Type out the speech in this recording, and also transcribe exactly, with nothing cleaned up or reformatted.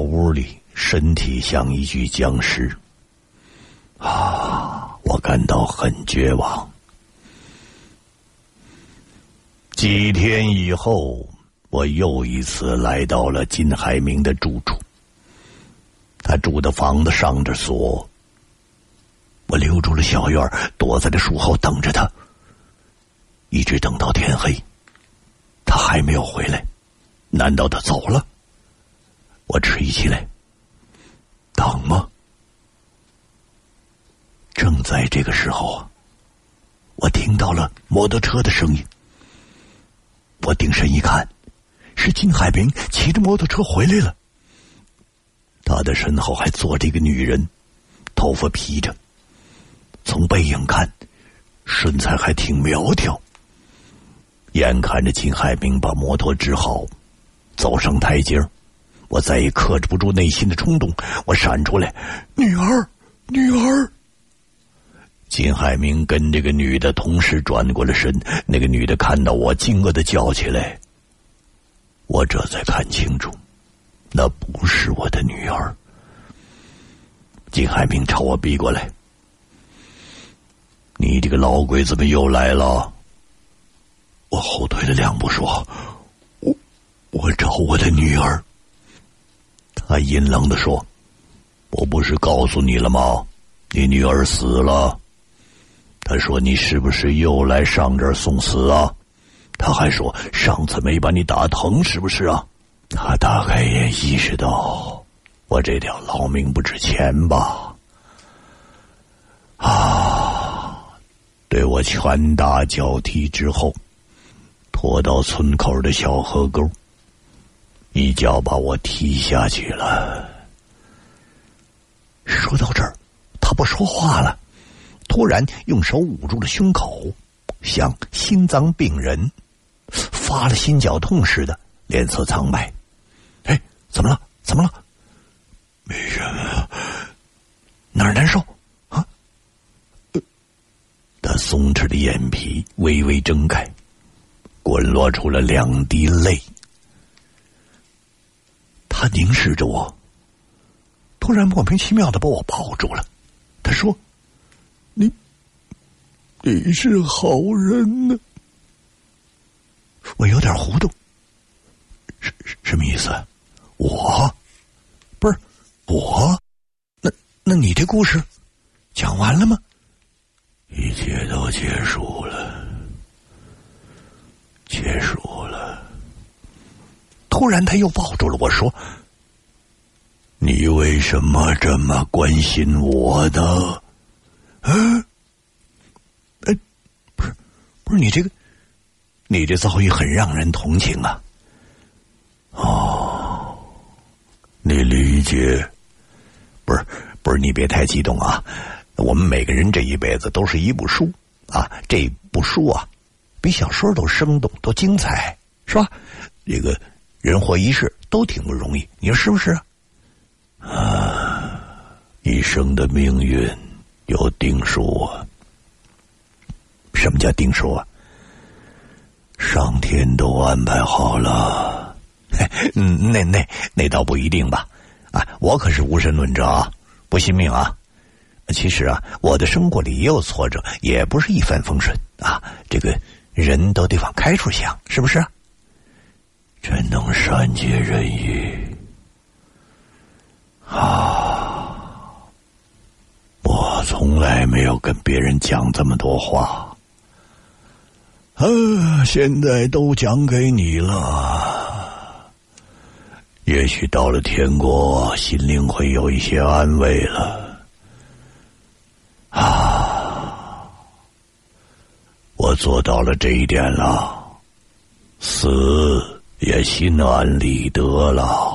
屋里，身体像一具僵尸。啊，我感到很绝望。几天以后，我又一次来到了金海明的住处。他住的房子上着锁，我溜出了小院，躲在了树后等着他，一直等到天黑，他还没有回来。难道他走了？我迟疑起来，等吗？正在这个时候啊，我听到了摩托车的声音。我定神一看，是金海明骑着摩托车回来了。他的身后还坐着一个女人，头发披着，从背影看，身材还挺苗条。眼看着金海明把摩托支好，走上台阶，我再也克制不住内心的冲动，我闪出来：“女儿，女儿！”金海明跟这个女的同时转过了身，那个女的看到我，惊愕地叫起来。我这才看清楚，那不是我的女儿。金海明朝我逼过来：“你这个老鬼怎么又来了？”我后退了两步说：“我我找我的女儿。”他阴冷地说：“我不是告诉你了吗？你女儿死了。”他说：“你是不是又来上这儿送死啊？”他还说：“上次没把你打疼是不是啊？”他大概也意识到我这条老命不值钱吧。啊！对我拳打脚踢之后，拖到村口的小河沟，一脚把我踢下去了。说到这儿，他不说话了，突然用手捂住了胸口，像心脏病人发了心绞痛似的，脸色苍白。“哎，怎么了？怎么了？”“没什么。”“哪儿难受啊？”他松弛的眼皮微微睁开，滚落出了两滴泪。他凝视着我，突然莫名其妙地把我抱住了。他说：“你，你是好人呢。”我有点糊涂，什什么意思？我，不是我，那那你这故事讲完了吗？一切都结束了，结束了。突然他又抱住了我说：“你为什么这么关心我呢？”啊，哎，不是，不是你这个。你这遭遇很让人同情啊。哦，你理解？不是，不是，你别太激动啊。我们每个人这一辈子都是一部书啊，这部书啊，比小说都生动，都精彩，是吧？这个人活一世都挺不容易，你说是不是？啊，一生的命运有定数啊。什么叫定数啊？上天都安排好了。嗯，那那那倒不一定吧。啊，我可是无神论者啊，不信命啊。其实啊，我的生活里也有挫折，也不是一帆风顺啊。这个人都得往开处想，是不是？真能善解人意啊！我从来没有跟别人讲这么多话。啊，现在都讲给你了，也许到了天国，心灵会有一些安慰了。啊，我做到了这一点了，死也心安理得了。